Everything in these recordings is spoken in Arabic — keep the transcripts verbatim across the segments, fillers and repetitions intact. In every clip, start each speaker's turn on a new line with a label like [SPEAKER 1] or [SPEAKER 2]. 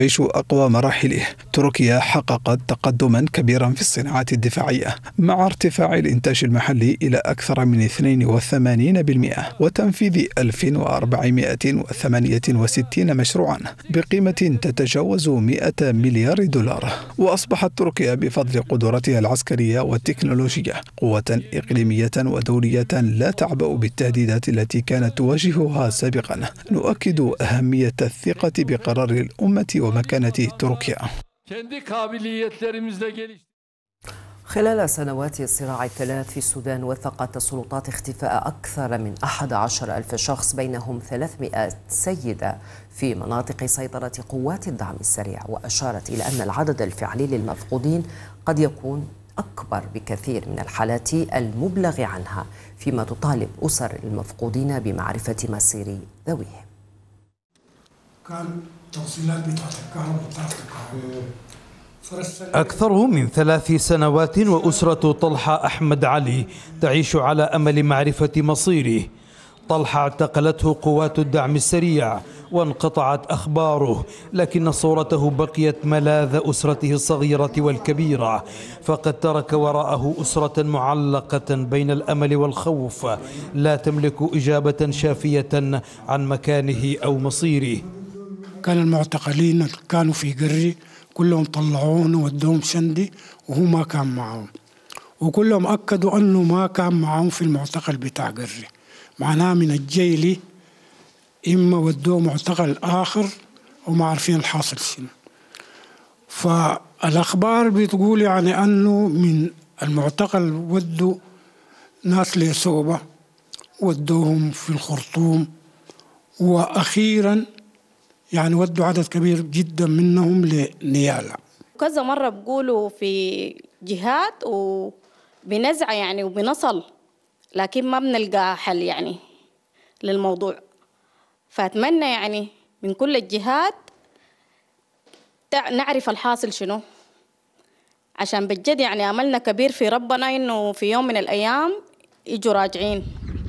[SPEAKER 1] يعيش أقوى مراحله. تركيا حققت تقدما كبيرا في الصناعات الدفاعية مع ارتفاع الإنتاج المحلي إلى أكثر من اثنين وثمانين بالمئة وتنفيذ ألف وأربعمئة وثمانية وستين مشروعا بقيمة تتجاوز مئة مليار دولار. وأصبحت تركيا بفضل قدراتها العسكرية والتكنولوجية قوة إقليمية ودولية لا تعبأ بالتهديدات التي كانت تواجهها سابقا. نؤكد أهمية الثقة بقرار الأمة ومكانة تركيا.
[SPEAKER 2] خلال سنوات الصراع الثلاث في السودان وثقت السلطات اختفاء أكثر من أحد عشر ألف شخص بينهم ثلاثمئة سيدة في مناطق سيطرة قوات الدعم السريع، وأشارت إلى أن العدد الفعلي للمفقودين قد يكون أكبر بكثير من الحالات المبلغ عنها، فيما تطالب أسر المفقودين بمعرفة مصير ذويهم.
[SPEAKER 3] أكثر من ثلاث سنوات وأسرة طلحة أحمد علي تعيش على أمل معرفة مصيره. طلحة اعتقلته قوات الدعم السريع وانقطعت أخباره، لكن صورته بقيت ملاذ أسرته الصغيرة والكبيرة، فقد ترك وراءه أسرة معلقة بين الأمل والخوف لا تملك إجابة شافية عن مكانه أو مصيره.
[SPEAKER 4] كان المعتقلين كانوا في قري كلهم طلعوه ودوهم شندي وهو ما كان معهم، وكلهم أكدوا أنه ما كان معهم في المعتقل بتاع قري، معناه من الجيلي إما ودوه معتقل آخر وما عارفين الحاصل شنو. فالأخبار بتقول يعني أنه من المعتقل ودوا ناس لسوبة، ودوهم في الخرطوم، وأخيرا يعني ودوا عدد كبير جدا منهم لنيالا.
[SPEAKER 5] كذا مرة بقولوا في جهات وبنزعة يعني وبنصل، لكن ما بنلقى حل يعني للموضوع. فأتمنى يعني من كل الجهات نعرف الحاصل شنو، عشان بجد يعني أملنا كبير في ربنا إنه في يوم من الأيام يجوا راجعين.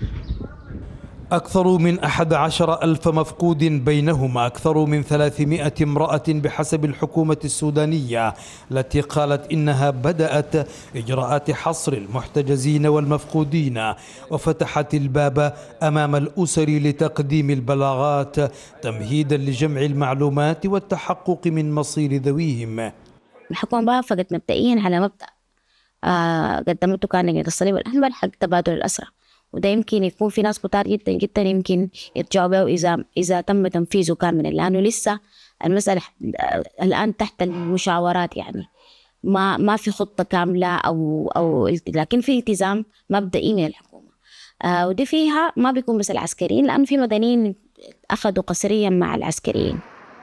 [SPEAKER 3] أكثر من أحد عشر ألف مفقود، بينهما أكثر من ثلاثمئة امرأة بحسب الحكومة السودانية، التي قالت إنها بدأت إجراءات حصر المحتجزين والمفقودين وفتحت الباب أمام الأسر لتقديم البلاغات تمهيدا لجمع المعلومات والتحقق من مصير ذويهم.
[SPEAKER 6] الحكومة وافقت مبدئيا على مبدأ آه قدمته كان لجنة الصليب الأحمر حق تبادل الأسرى، وده يمكن يكون في ناس كتار جدا جدا يمكن يرجعوا به إذا إذا تم تنفيذه كاملا، لأنه لسه المسألة الآن تحت المشاورات، يعني ما ما في خطة كاملة أو أو لكن في التزام مبدئي من الحكومة. آه ودي فيها ما بيكون بس العسكريين، لأن في مدنيين أخذوا قسريا مع العسكريين.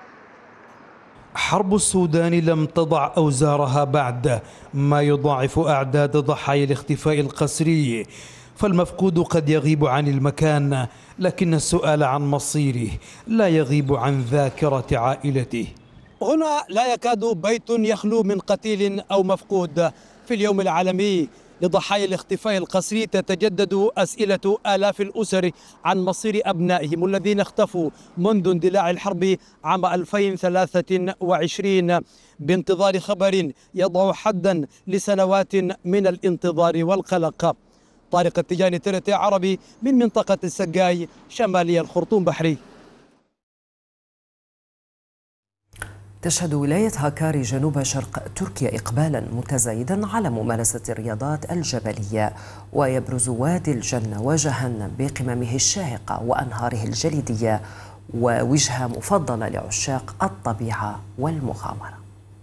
[SPEAKER 3] حرب السودان لم تضع أوزارها بعد، ما يضاعف أعداد ضحايا الاختفاء القسري. فالمفقود قد يغيب عن المكان، لكن السؤال عن مصيره لا يغيب عن ذاكرة عائلته. هنا لا يكاد بيت يخلو من قتيل أو مفقود. في اليوم العالمي لضحايا الاختفاء القسري تتجدد أسئلة آلاف الأسر عن مصير أبنائهم الذين اختفوا منذ اندلاع الحرب عام ألفين وثلاثة وعشرين، بانتظار خبر يضع حدا لسنوات من الانتظار والقلق. طارق التجاني، ترتي عربي، من منطقة السقاي شمالي الخرطوم بحري.
[SPEAKER 2] تشهد ولاية هاكاري جنوب شرق تركيا إقبالا متزايدا على ممارسة الرياضات الجبلية، ويبرز وادي الجنة وجهنم بقممه الشاهقة وأنهاره الجليدية ووجهة مفضلة لعشاق الطبيعة والمغامرة.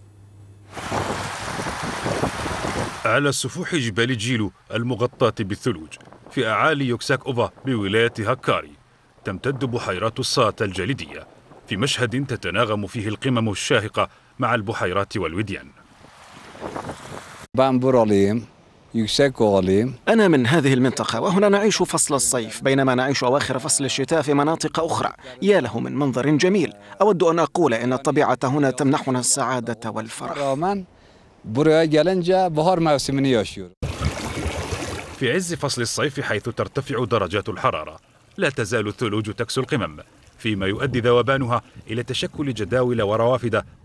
[SPEAKER 7] على سفوح جبال جيلو المغطاة بالثلوج في أعالي يوكساك أوفا بولاية هاكاري تمتد بحيرات الصات الجليدية، في مشهد تتناغم فيه القمم الشاهقة مع البحيرات والوديان.
[SPEAKER 8] أنا من هذه المنطقة، وهنا نعيش فصل الصيف بينما نعيش أواخر فصل الشتاء في مناطق أخرى. يا له من منظر جميل. أود أن أقول إن الطبيعة هنا تمنحنا السعادة والفرح.
[SPEAKER 7] في عز فصل الصيف حيث ترتفع درجات الحرارة لا تزال الثلوج تكسو القمم، فيما يؤدي ذوبانها إلى تشكل جداول وروافد